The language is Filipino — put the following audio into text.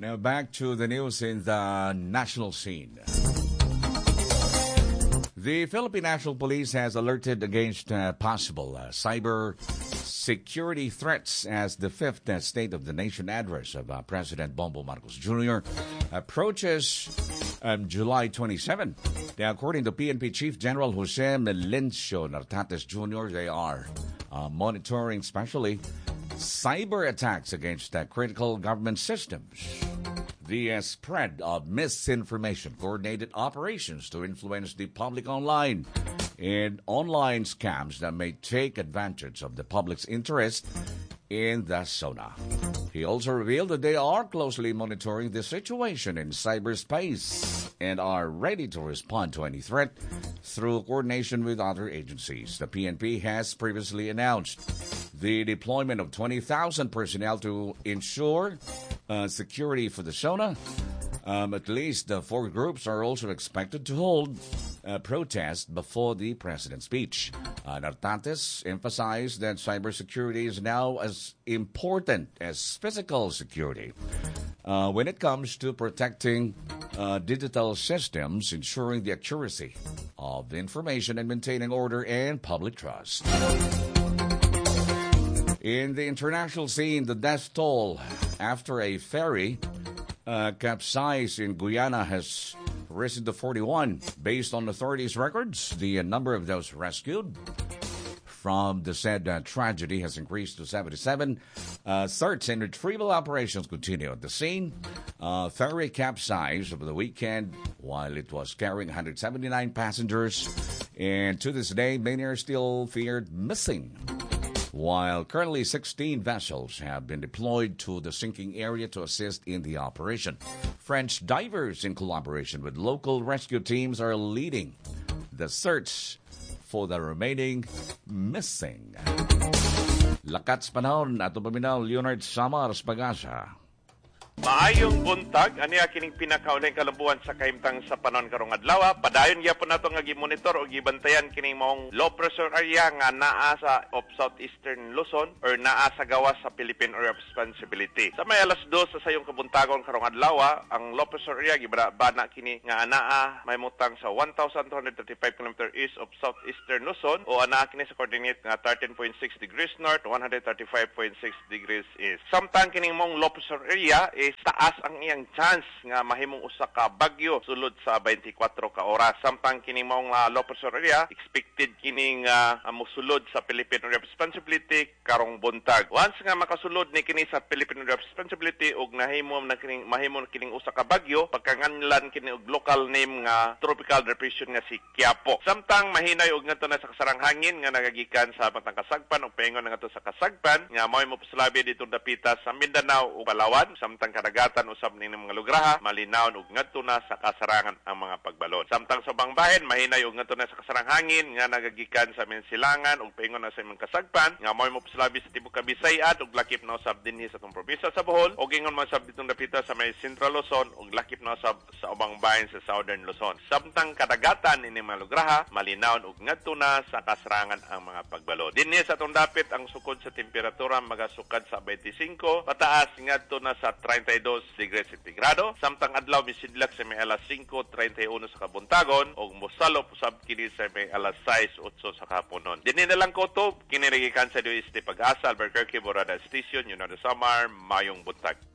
Now back to the news in the national scene. The Philippine National Police has alerted against possible cyber security threats as the fifth State of the Nation address of President Bongbong Marcos Jr. approaches July 27. Now, according to PNP Chief General Jose Melencio Nartates Jr., they are monitoring especially cyber attacks against critical government systems, the spread of misinformation, coordinated operations to influence the public online, and online scams that may take advantage of the public's interest in the SONA. He also revealed that they are closely monitoring the situation in cyberspace and are ready to respond to any threat through coordination with other agencies. The PNP has previously announced the deployment of 20,000 personnel to ensure security for the SONA. At least 4 groups are also expected to hold protest before the president's speech. Nartates emphasized that cybersecurity is now as important as physical security when it comes to protecting digital systems, ensuring the accuracy of information, and maintaining order and public trust. In the international scene, the death toll after a ferry capsized in Guyana has risen to 41. Based on authorities' records, the number of those rescued from the said tragedy has increased to 77. Search and retrieval operations continue at the scene. Ferry capsized over the weekend while it was carrying 179 passengers, and to this day, many are still feared missing. While currently 16 vessels have been deployed to the sinking area to assist in the operation. French divers, in collaboration with local rescue teams, are leading the search for the remaining missing. Lakats panahon at paminaw Leonard Samars Pagasa. Maayong buntag, aniya kining pinakaunay kalambuan sa kahimtang sa panon karong adlaw. Padayon gyapon nato nga gi-monitor o gibantayan kining maong low pressure area nga naa sa of southeastern Luzon or naa sa gawas sa Philippine Area of Responsibility. Sa may alas 2 sa sayong kabuntagon karong adlaw, ang low pressure area gibana kini nga naa may mutang sa 1,235 km east of southeastern Luzon o anaa kini sa coordinate nga 13.6 degrees north, 135.6 degrees east. Samtang kining maong low pressure area taas ang iyang chance nga mahimong usa ka bagyo sulod sa 24 ka oras. Samtang kini maong low pressure area, expected kining mosulod sa Philippine Area of Responsibility karong buntag. Once nga makasulod ni kini sa Philippine Area of Responsibility ug mahimong kining usa ka bagyo, pagkanganlan kini og local name nga tropical depression nga si Quiapo. Samtang mahinay og ngadto na sa kasarang hangin nga nagagikan sa batang kasagpan ug paingon na ngadto sa kasagpan nga mao'y mopuslabi dito dapita sa Mindanao ug Palawan. Samtang kadagatan usab ning mga lugraha malinaw ug ngadto na sa kasarangan ang mga pagbalon. Samtang sa ubang bahin mahinay ug ngadto na sa kasarang hangin nga nagagikan sa Mensilangan ug paingon na sa imong kasagpan nga mo'y mopuslabi sa tibuok Kabisayan ug lakip na usab dinhi sa atong probinsya sa Bohol ug ingon man sab ditong dapita sa may Central Luzon ug lakip na usab sa ubang bahin sa Southern Luzon. Samtang kadagatan ini mga lugraha malinaw ug ngadto na sa kasarangan ang mga pagbalon. Dinhi sa atong dapit ang sukod sa temperatura magasukad sa 25 pataas ngadto na sa 32 degrees centigrado. Samtang adlaw misidlak sa may alas 5:31 sa kabuntagon ug mosalop usab kini sa may alas 6:08 sa kahaponon. Dinhi na lang ko to kini nagikan sa Pag-asa Albuquerque Borada Station, Leonardo Samar, mayong buntag.